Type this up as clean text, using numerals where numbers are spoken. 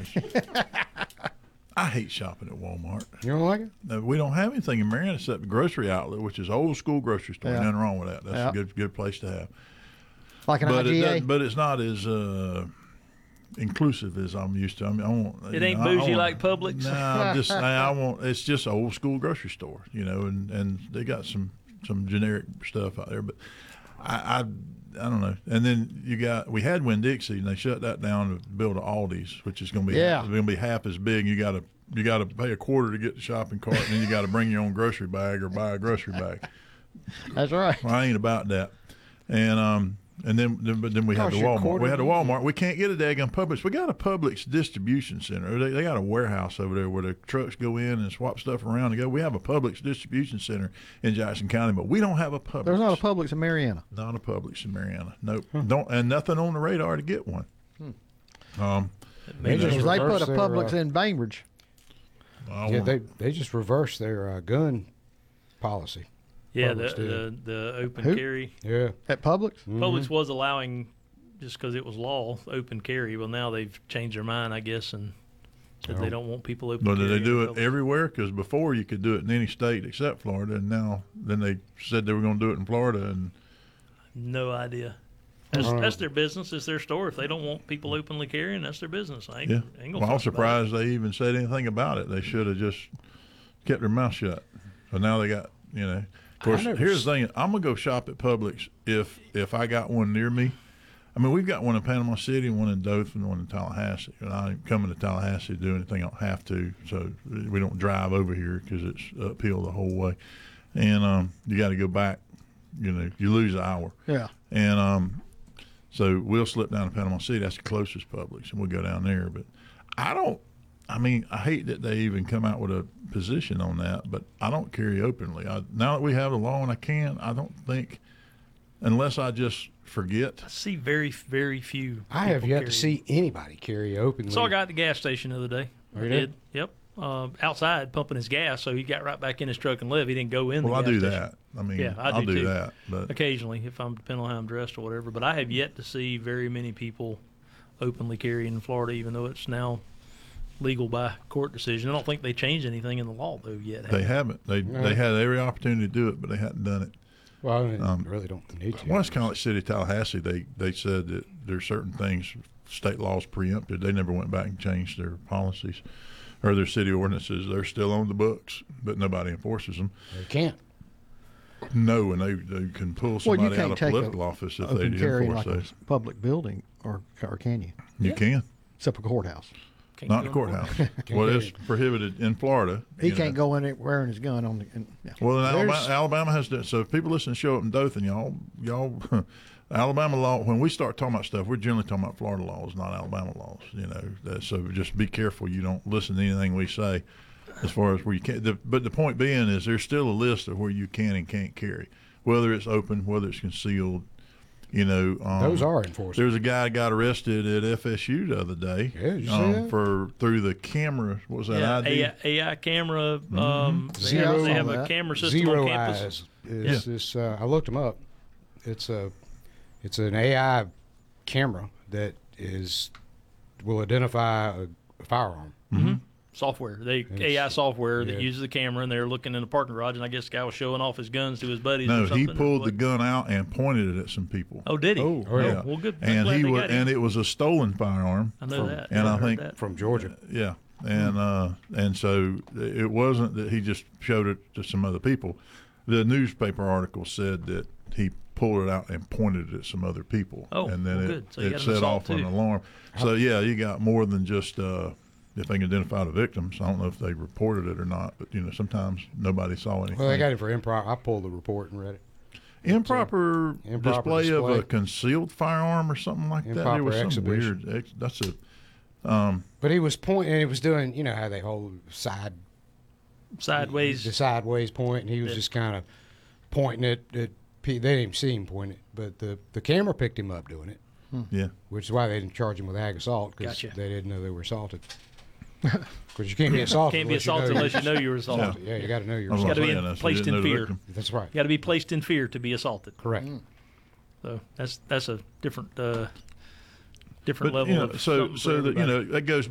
I hate shopping at Walmart. You don't like it? No, we don't have anything in Marietta except the grocery outlet, which is old school grocery store. Yeah. Nothing wrong with that. That's Yeah. a good place to have. Like an But IGA. it's not as inclusive as I'm used to. I mean, I want, It ain't bougie like Publix. No, I want. It's just an old school grocery store, and they got some generic stuff out there, but I don't know. And then we had Winn-Dixie, and they shut that down to build an Aldi's, which is going to be going to be half as big. You got to pay a quarter to get the shopping cart, and then you got to bring your own grocery bag or buy a grocery bag. That's right. Well, I ain't about that. And then we had the Walmart. We had the Walmart. We can't get a daggone Publix. We got a Publix distribution center. They got a warehouse over there where the trucks go in and swap stuff around and go. We have a Publix distribution center in Jackson County, but we don't have a Publix. There's not a Publix in Marietta. Not a Publix in Marietta. Nope. Don't, and nothing on the radar to get one. They just They put reversed a their, Publix in Bainbridge. Yeah, they just reversed their gun policy. Yeah, Publix did. the open Who? carry. Yeah. At Publix? Publix was allowing, just because it was law, open carry. Well, now they've changed their mind, I guess, and said they don't want people open But carry. did they do it Publix. everywhere? Because before you could do it in any state except Florida, and then they said they were going to do it in Florida, and No idea. That's their business. It's their store. If they don't want people openly carrying, that's their business. I ain't, yeah. ain't gonna Well, I was fuss about it. surprised they even said anything about it. They should have just kept their mouth shut. So now they got, Of course, here's the thing. I'm going to go shop at Publix if I got one near me. I mean, we've got one in Panama City, one in Dothan, one in Tallahassee. And I ain't coming to Tallahassee to do anything I don't have to. So we don't drive over here because it's uphill the whole way. And you got to go back. You lose an hour. Yeah. And so we'll slip down to Panama City. That's the closest Publix, and we'll go down there. But I hate that they even come out with a position on that, but I don't carry openly. Now that we have the law and I don't think, unless I just forget. I see very, very few. I have people yet carry. to see anybody carry openly. Saw a guy at the gas station the other day. Oh, you I did? Yep. Outside pumping his gas, so he got right back in his truck and left. He didn't go in. Well, I the gas do station. that. I mean, Yeah, I I'll do do too. that. But Occasionally, if I'm depending on how I'm dressed or whatever. But I have yet to see very many people openly carrying in Florida, even though it's now legal by court decision. I don't think they changed anything in the law though yet. they haven't. They had every opportunity to do it, but they hadn't done it. Well, I really don't need to. Well, it's kind of like City of Tallahassee. They said that there's certain things state laws preempted. They never went back and changed their policies or their city ordinances. They're still on the books, but nobody enforces them. They can't. No, and they can pull Well, somebody you out can't of take political office if they open do carry enforce like those. a public building, or can you? You can. Except a courthouse. Can't Not go in the in court. courthouse. Well, it's prohibited in Florida. He can't go in there wearing his gun on the. Yeah. Well, in There's- Alabama has to. So if people listen to the show up in Dothan, y'all, Alabama law. When we start talking about stuff, we're generally talking about Florida laws, not Alabama laws. So just be careful you don't listen to anything we say, as far as where you can't. But the point being is, there's still a list of where you can and can't carry, whether it's open, whether it's concealed. Those are enforced. There's a guy got arrested at FSU the other day. Yeah, did you see that? through the camera. What was that Yeah, ID? AI camera. Zero They have on a that. camera system Zero on campus. Eyes is this. I looked them up. It's an AI camera that will identify a firearm. Software. AI software that uses the camera, and they're looking in the parking garage, and I guess the guy was showing off his guns to his buddies. No, or something, he pulled or the what? gun out and pointed it at some people. Oh, did he? Oh, yeah. Well, good. And Glad he they was, got him. and it was a stolen firearm. I know that. and Yeah, I heard think that. From Georgia. Yeah, and so it wasn't that he just showed it to some other people. The newspaper article said that he pulled it out and pointed it at some other people. Oh, and then well, good. So you it got an set assault, off an too. alarm. So yeah, you got more than just if they can identify the victims. I don't know if they reported it or not, but sometimes nobody saw anything. Well, they got it for improper. I pulled the report and read it. Improper display of display. a concealed firearm or something like that. There Improper was some exhibition. weird. That's a. But he was pointing, and he was doing, how they hold the sideways point, and he was just kind of pointing it at. They didn't even see him point it, but the camera picked him up doing it. Yeah. Which is why they didn't charge him with ag assault, because Gotcha. they didn't know they were assaulted. Because you can't be assaulted. Can't be assaulted unless you know you were assaulted. Yeah, you got to know you're I was Gotta assaulted. be saying, so placed you didn't in know the fear. victim. That's right. You got to be placed in fear to be assaulted. Correct. So that's a different But level of so something for that everybody. that goes